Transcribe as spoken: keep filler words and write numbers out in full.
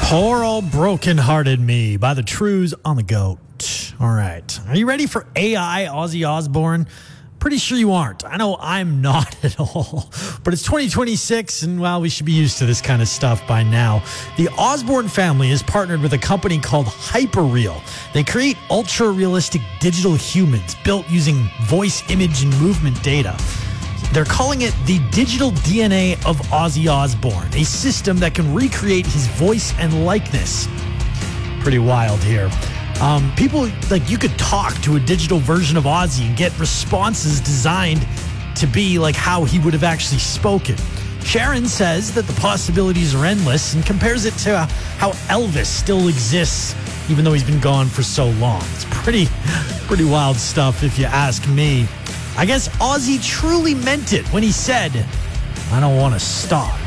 Poor old broken-hearted me by the Trews on the Goat. All right. Are you ready for A I Ozzy Osbourne? Pretty sure you aren't. I know I'm not at all. But it's twenty twenty-six, and, well, we should be used to this kind of stuff by now. The Osbourne family has partnered with a company called Hyperreal. They create ultra-realistic digital humans built using voice, image, and movement data. They're calling it the Digital D N A of Ozzy Osbourne, a system that can recreate his voice and likeness. Pretty wild here. Um, people, like, you could talk to a digital version of Ozzy and get responses designed to be like how he would have actually spoken. Sharon says that the possibilities are endless and compares it to how Elvis still exists, even though he's been gone for so long. It's pretty, pretty wild stuff if you ask me. I guess Ozzy truly meant it when he said, "I don't want to stop."